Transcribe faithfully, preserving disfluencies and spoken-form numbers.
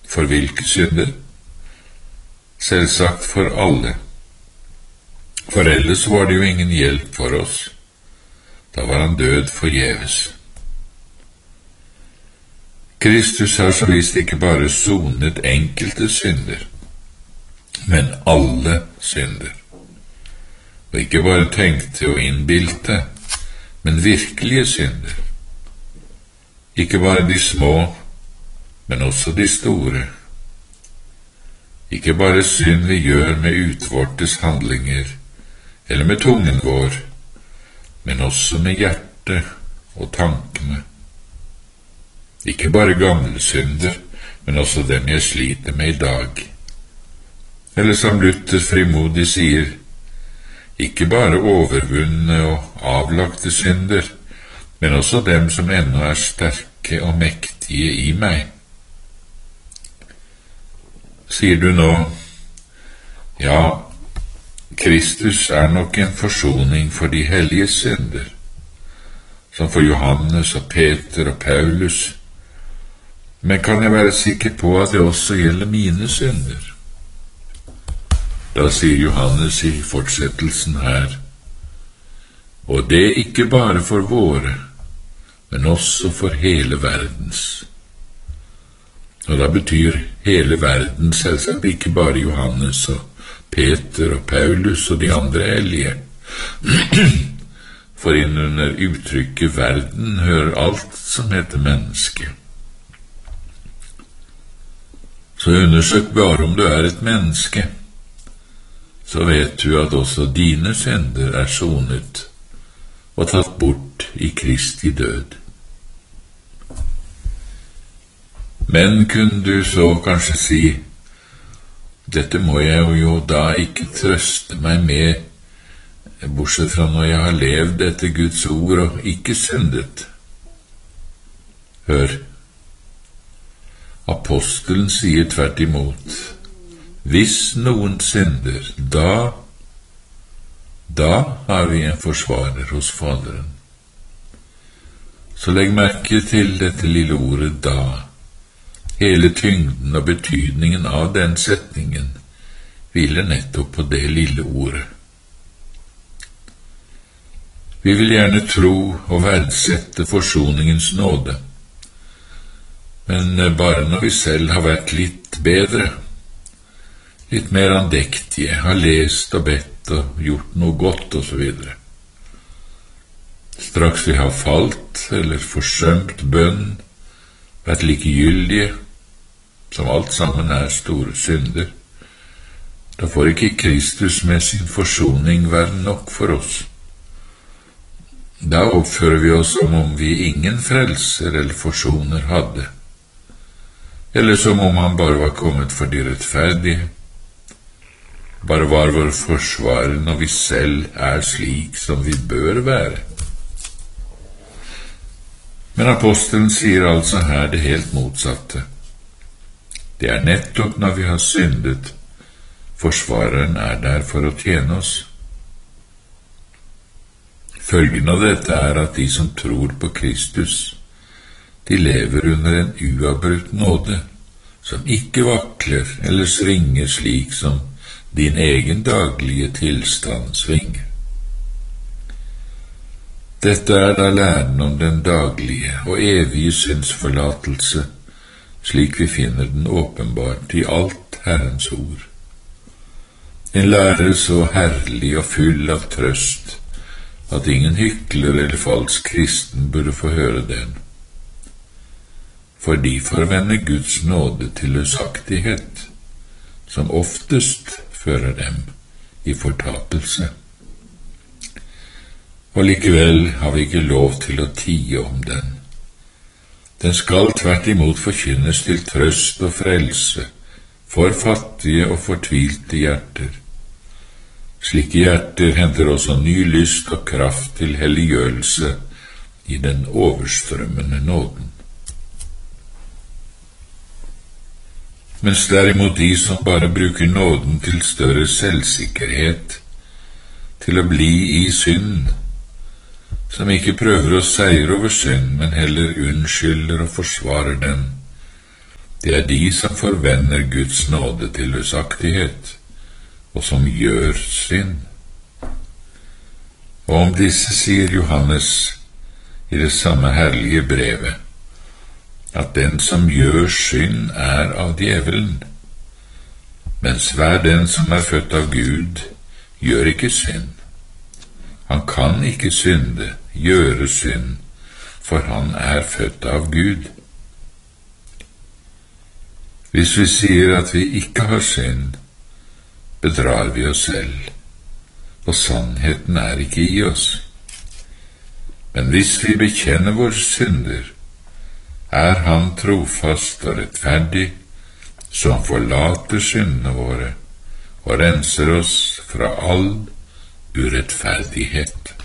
For hvilke synder? Selvsagt for alle. For ellers var det jo ingen hjelp for oss. Da var han død forgjeves. Kristus har så visst ikke bare sonet enkelte synder, men alle synder. Og ikke bare tenkte og innbilte, men virkelige synder. Ikke bare de små, men også de store. Ikke bare synd vi gjør med utvortes handlinger, eller med tungen vår, men også med hjertet og tankene. Ikke bare gamle synder, men også dem jeg sliter med i dag. Eller som Luther frimodig sier, ikke bare overvunne og avlagte synder, men også dem som ennå er sterke og mektige i meg. Sier du nå, ja, Kristus er nok en forsoning for de hellige synder, som for Johannes og Peter og Paulus, men kan jeg være sikker på at det også gjelder mine synder? Da sier Johannes i fortsettelsen her, og det ikke bare for våre, men også for hele verdens. Og da betyr hele verden selvsagt ikke bare Johannes og Peter og Paulus og de andre hellige. For innunder uttrykket verden hører alt som heter menneske. Så undersøk bare om du er et menneske, så vet du at også dine synder er sonet og tatt bort i Kristi død. Men kunne du så kanskje si, dette må jeg jo da ikke trøste meg med, bortsett fra når jeg har levd etter Guds ord og ikke syndet. Hør, apostelen sier tvert imot, hvis noen synder, da, da har vi en forsvarer hos Faderen. Så legg merke til dette lille ordet da. Hele tyngden og betydningen av den setningen hviler nettopp på det lille ordet. Vi vil gjerne tro og verdsette forsoningens nåde, men bare når vi selv har vært litt bedre, litt mer andektige, har lest og bedt og gjort noe godt og så videre. Straks vi har falt eller forsømt bønn, vært likegyldige, som alt sammen er store synder, da får ikke Kristus med sin forsoning være nok for oss. Da oppfører vi oss som om vi ingen frelser eller forsoner hadde, eller som om han bare var kommet for de rettferdige, bare var vår forsvarer når vi selv er slik som vi bør være. Men apostelen sier altså her det helt motsatte. Det er nettopp når vi har syndet, forsvareren er der for å tjene oss. Følgen av dette er at de som tror på Kristus, de lever under en uavbrutt nåde, som ikke vakler eller svinger slik som din egen daglige tilstand svinger. Dette er da læren om den daglige og evige syndsforlatelse, slik vi finner den åpenbart i alt Herrens ord. En lære så herlig og full av trøst, at ingen hykler eller falsk kristen burde få høre den. For de forvender Guds nåde til løsaktighet, som oftest fører dem i fortapelse. Og likevel har vi ikke lov til å tie om den. Den skal tvert imot forkynnes til trøst og frelse for fattige og fortvilte hjerter. Slike hjerter henter også ny lyst og kraft til helliggjørelse i den overstrømmende nåden. Mens derimot de som bare bruker nåden til større selvsikkerhet, til å bli i synd, som ikke prøver å seire over synd, men heller unnskylder og forsvarer den, Det er de som forvender Guds nåde til løsaktighet, og som gjør synd. Og om disse sier Johannes i det samme herlige brevet, at den som gjør synd er av djevelen, mens hver den som er født av Gud, gjør ikke synd. Han kan ikke synde, gjøre synd, for han er født av Gud. Hvis vi sier at vi ikke har synd, bedrar vi oss selv, og sannheten er ikke i oss. Men hvis vi bekjenner våre synder, er han trofast og rettferdig, så han forlater syndene våre og renser oss fra all urettferdighet.